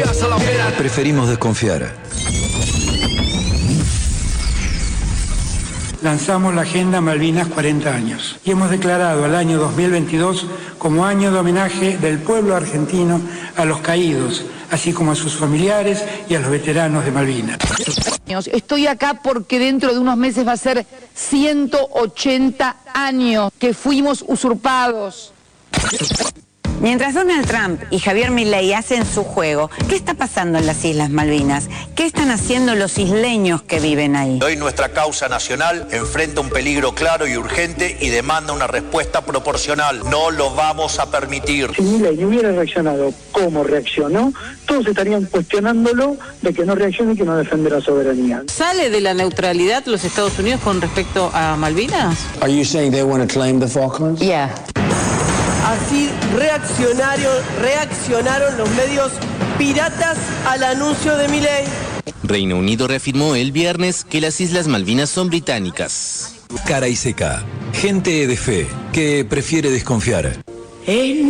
Preferimos desconfiar. Lanzamos la Agenda Malvinas 40 años y hemos declarado el año 2022 como año de homenaje del pueblo argentino a los caídos, así como a sus familiares y a los veteranos de Malvinas. Estoy acá porque dentro de unos meses va a ser 180 años que fuimos usurpados. Mientras Donald Trump y Javier Milei hacen su juego, ¿qué está pasando en las Islas Malvinas? ¿Qué están haciendo los isleños que viven ahí? Hoy nuestra causa nacional enfrenta un peligro claro y urgente y demanda una respuesta proporcional. No lo vamos a permitir. Si Milei hubiera reaccionado como reaccionó, todos estarían cuestionándolo de que no reaccione y que no defiende la soberanía. ¿Sale de la neutralidad los Estados Unidos con respecto a Malvinas? Are you saying they want to claim the Falklands? Yeah. Así reaccionaron los medios piratas al anuncio de Milei. Reino Unido reafirmó el viernes que las Islas Malvinas son británicas. Cara y seca. Gente de fe que prefiere desconfiar.